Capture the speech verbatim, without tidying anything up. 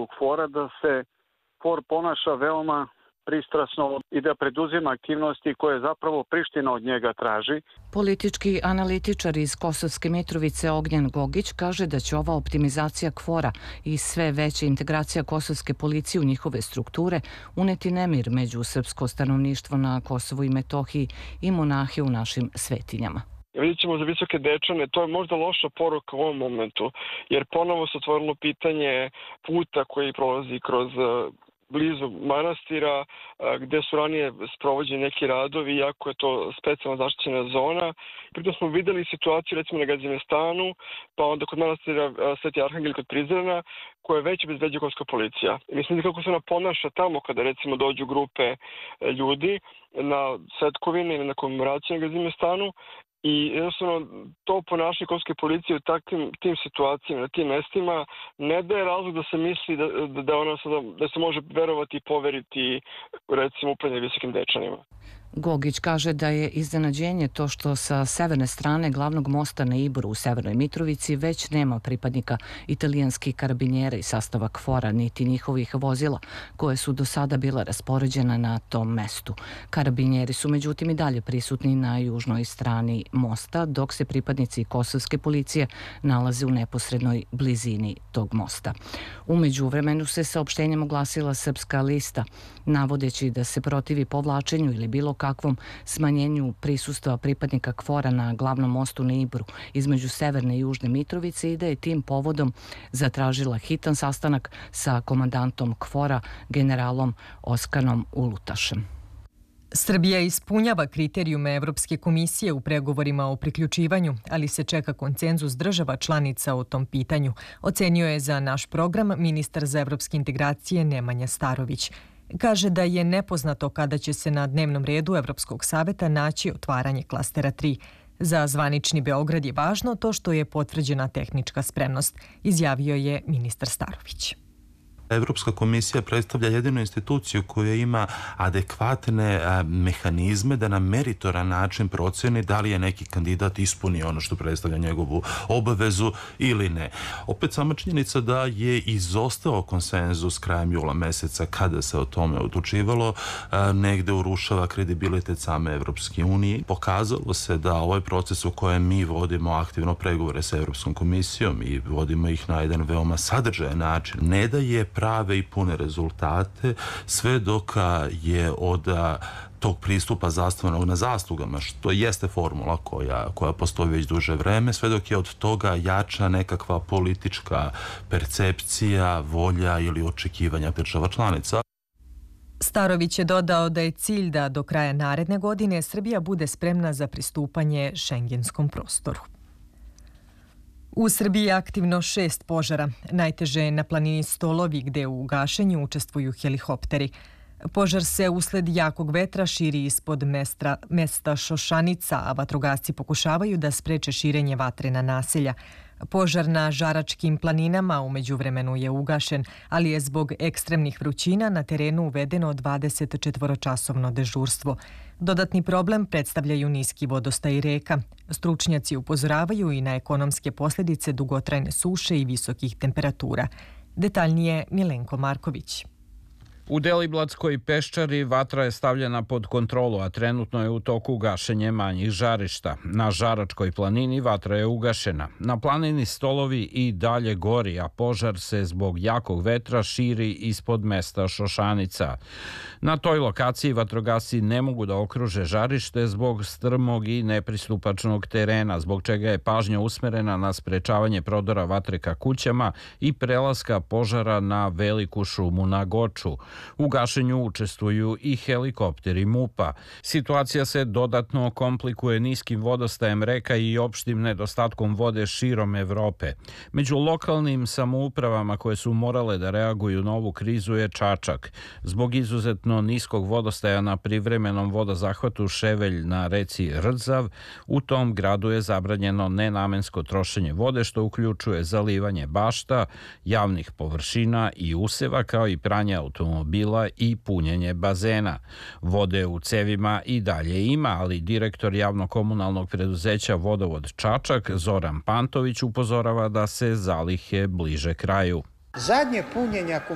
KFOR-a da se KFOR ponaša veoma pristrasno i da preduzima aktivnosti koje zapravo Priština od njega traži. Politički analitičar iz Kosovske Mitrovice Ognjen Gogić kaže da će ova optimizacija KFOR-a i sve veća integracija kosovske policije u njihove strukture uneti nemir među srpsko stanovništvo na Kosovu i Metohiji i monahe u našim svetinjama. Vidjet ćemo za visoke dečane, to je možda loša poruka u ovom momentu, jer ponovo se otvorilo pitanje puta koji prolazi kroz blizu manastira, gde su ranije sprovođeni neki radovi, iako je to specijalno zaštićena zona. Pritom smo videli situaciju recimo na Gazimestanu, pa onda kod manastira Sveti Arhangel kod Prizrena, koja već obezbeđuje kosovska policija. Mislim da kako se ona ponaša tamo kada recimo dođu grupe ljudi na svetkovine ili na komemoraciju na Gazimestanu. I jednostavno to ponašanje kosovske policije u takvim tim situacijama, na tim mestima, ne daje razlog da se misli da, da, ona sada, da se može verovati i poveriti recimo upravljanje visokim dečanima. Gogić kaže da je iznenađenje to što sa severne strane glavnog mosta na Iboru u Severnoj Mitrovici već nema pripadnika italijanskih karabinjera i sastava KFOR-a niti njihovih vozila koje su do sada bila raspoređena na tom mestu. Karabinjeri su međutim i dalje prisutni na južnoj strani mosta, dok se pripadnici kosovske policije nalaze u neposrednoj blizini tog mosta. U međuvremenu se saopštenjem oglasila Srpska lista, navodeći da se protivi povlačenju ili bilo kakvom smanjenju prisustva pripadnika KFOR-a na glavnom mostu na Ibru između Severne i Južne Mitrovice i da je tim povodom zatražila hitan sastanak sa komandantom KFOR-a generalom Oskanom Ulutašem. Srbija ispunjava kriterijume Evropske komisije u pregovorima o priključivanju, ali se čeka konsenzus država članica o tom pitanju, ocenio je za naš program ministar za evropske integracije Nemanja Starović. Kaže da je nepoznato kada će se na dnevnom redu Evropskog saveta naći otvaranje klastera tri. Za zvanični Beograd je važno to što je potvrđena tehnička spremnost, izjavio je ministar Starović. Evropska komisija predstavlja jedinu instituciju koja ima adekvatne mehanizme da na meritoran način proceni da li je neki kandidat ispunio ono što predstavlja njegovu obavezu ili ne. Opet sama činjenica da je izostao konsenzus krajem jula meseca kada se o tome odlučivalo negde urušava kredibilitet same Evropske unije. Pokazalo se da ovaj proces u kojem mi vodimo aktivno pregovore sa Evropskom komisijom i vodimo ih na jedan veoma sadržajan način, ne da je prave i pune rezultate sve dok je od tog pristupa zasnovanog na zaslugama, što jeste formula koja, koja postoji već duže vreme, sve dok je od toga jača nekakva politička percepcija, volja ili očekivanja država članica. Starović je dodao da je cilj da do kraja naredne godine Srbija bude spremna za pristupanje šengenskom prostoru. U Srbiji je aktivno šest požara. Najteže je na planini Stolovi, gde u gašenju učestvuju helikopteri. Požar se usled jakog vetra širi ispod mesta, mesta Šošanica, a vatrogasci pokušavaju da spreče širenje vatrena naselja. Požar na Žaračkim planinama u međuvremenu je ugašen, ali je zbog ekstremnih vrućina na terenu uvedeno dvadesetčetvoročasovno dežurstvo. Dodatni problem predstavljaju niski vodostaj reka. Stručnjaci upozoravaju i na ekonomske posljedice dugotrajne suše i visokih temperatura. Detaljnije Milenko Marković. U Deliblatskoj peščari vatra je stavljena pod kontrolu, a trenutno je u toku gašenje manjih žarišta. Na Žaračkoj planini vatra je ugašena. Na planini Stolovi i dalje gori, a požar se zbog jakog vetra širi ispod mesta Šošanica. Na toj lokaciji vatrogasci ne mogu da okruže žarište zbog strmog i nepristupačnog terena, zbog čega je pažnja usmerena na sprečavanje prodora vatre ka kućama i prelaska požara na Veliku šumu na Goču. U gašenju učestvuju i helikopteri MUP-a. Situacija se dodatno komplikuje niskim vodostajem reka i opštim nedostatkom vode širom Evrope. Među lokalnim samoupravama koje su morale da reaguju na ovu krizu je Čačak. Zbog izuzetno niskog vodostaja na privremenom vodozahvatu Ševelj na reci Rzav, u tom gradu je zabranjeno nenamensko trošenje vode, što uključuje zalivanje bašta, javnih površina i useva, kao i pranje automobila i punjenje bazena. Vode u cevima i dalje ima, ali direktor javno-komunalnog preduzeća Vodovod Čačak Zoran Pantović upozorava da se zalihe bliže kraju. Zadnje punjenje